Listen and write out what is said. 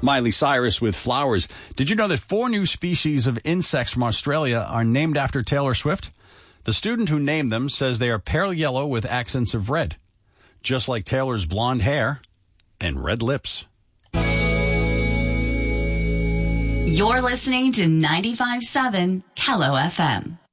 Miley Cyrus with Flowers. Did you know that 4 new species of insects from Australia are named after Taylor Swift? The student who named them says they are pale yellow with accents of red, just like Taylor's blonde hair and red lips. You're listening to 95.7 Kello FM.